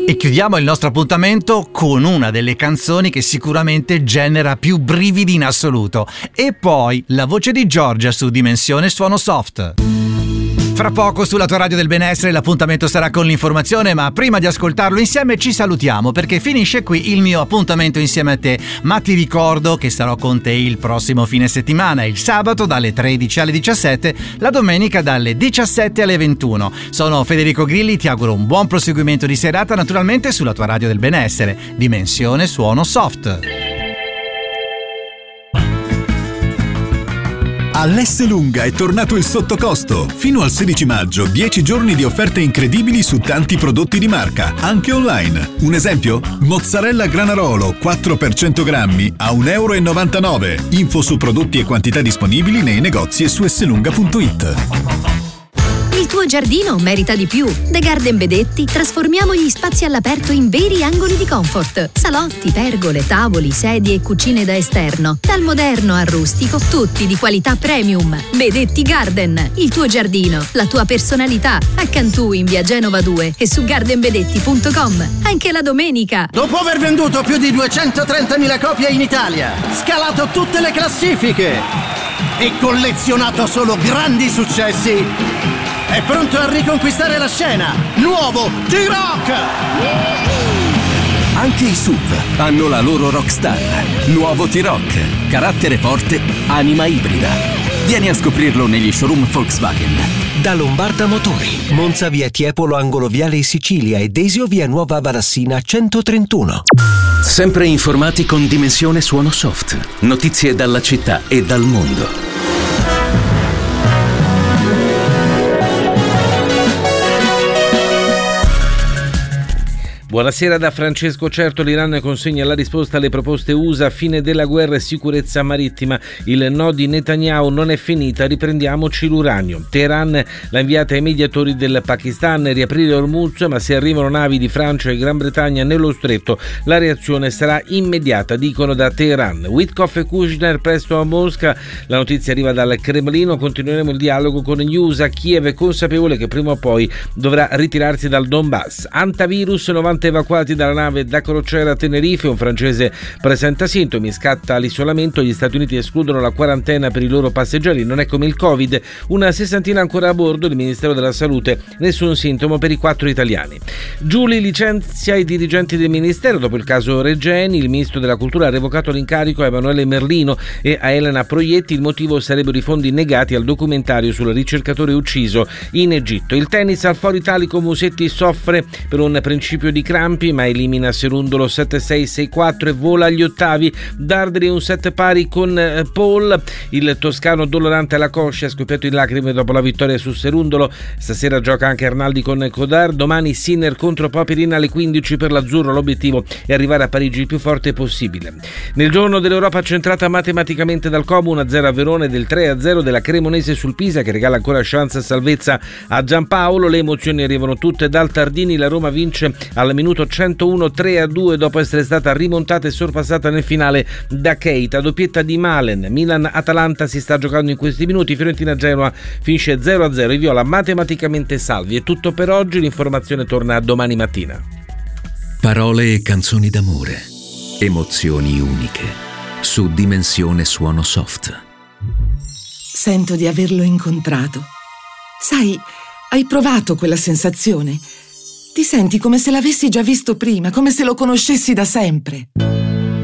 E chiudiamo il nostro appuntamento con una delle canzoni che sicuramente genera più brividi in assoluto. E poi la voce di Giorgia su Dimensione Suono Soft. Fra poco sulla tua radio del benessere l'appuntamento sarà con l'informazione, ma prima di ascoltarlo insieme ci salutiamo perché finisce qui il mio appuntamento insieme a te. Ma ti ricordo che sarò con te il prossimo fine settimana, il sabato dalle 13 alle 17, la domenica dalle 17 alle 21. Sono Federico Grilli, ti auguro un buon proseguimento di serata naturalmente sulla tua radio del benessere. Dimensione Suono Soft. All'Esselunga è tornato il sottocosto. Fino al 16 maggio, 10 giorni di offerte incredibili su tanti prodotti di marca, anche online. Un esempio? Mozzarella Granarolo 4 per 100 grammi a €1,99. Info su prodotti e quantità disponibili nei negozi e su esselunga.it. Il tuo giardino merita di più. The Garden Bedetti trasformiamo gli spazi all'aperto in veri angoli di comfort. Salotti, pergole, tavoli, sedie e cucine da esterno. Dal moderno al rustico, tutti di qualità premium. Bedetti Garden, il tuo giardino, la tua personalità. A Cantù in via Genova 2 e su gardenbedetti.com. Anche la domenica. Dopo aver venduto più di 230.000 copie in Italia, scalato tutte le classifiche e collezionato solo grandi successi, è pronto a riconquistare la scena. Nuovo T-Rock! Anche i SUV hanno la loro rockstar. Nuovo T-Rock. Carattere forte, anima ibrida. Vieni a scoprirlo negli showroom Volkswagen. Da Lombarda Motori, Monza via Tiepolo angolo Viale Sicilia e Desio via Nuova Barassina 131. Sempre informati con Dimensione Suono Soft. Notizie dalla città e dal mondo. Buonasera da Francesco Certo. L'Iran consegna la risposta alle proposte USA, fine della guerra e sicurezza marittima. Il no di Netanyahu non è finita, riprendiamoci l'uranio. Teheran l'ha inviata ai mediatori del Pakistan, riaprire Hormuz, ma se arrivano navi di Francia e Gran Bretagna nello stretto la reazione sarà immediata, dicono da Teheran. Witkoff e Kushner presto a Mosca, la notizia arriva dal Cremlino, continueremo il dialogo con gli USA, Kiev è consapevole che prima o poi dovrà ritirarsi dal Donbass. Antivirus, 90 evacuati dalla nave da crociera a Tenerife, un francese presenta sintomi, scatta l'isolamento, gli Stati Uniti escludono la quarantena per i loro passeggeri, non è come il Covid, una sessantina ancora a bordo, il Ministero della Salute, nessun sintomo per i 4 italiani. Giuli licenzia i dirigenti del Ministero dopo il caso Regeni, il Ministro della Cultura ha revocato l'incarico a Emanuele Merlino e a Elena Proietti, il motivo sarebbero i fondi negati al documentario sul ricercatore ucciso in Egitto. Il tennis al Foro Italico, Musetti soffre per un principio di crampi ma elimina Serundolo 7-6-6-4 e vola agli ottavi. Dardri un set pari con Paul, il toscano dolorante alla coscia, scoppiato in lacrime dopo la vittoria su Serundolo. Stasera gioca anche Arnaldi con Codar, domani Sinner contro Paperin alle 15 per l'azzurro, l'obiettivo è arrivare a Parigi il più forte possibile. Nel giorno dell'Europa centrata matematicamente dal Como, 1-0 a Verona e del 3-0 della Cremonese sul Pisa che regala ancora chance e salvezza a Giampaolo. Le emozioni arrivano tutte dal Tardini, la Roma vince al minuto 101 3-2 dopo essere stata rimontata e sorpassata nel finale da Keita. Doppietta di Malen. Milan-Atalanta si sta giocando in questi minuti, Fiorentina-Genoa finisce 0-0, i viola matematicamente salvi. È tutto per oggi, l'informazione torna domani mattina. Parole e canzoni d'amore, emozioni uniche, su Dimensione Suono Soft. Sento di averlo incontrato. Sai, hai provato quella sensazione? Ti senti come se l'avessi già visto prima, come se lo conoscessi da sempre.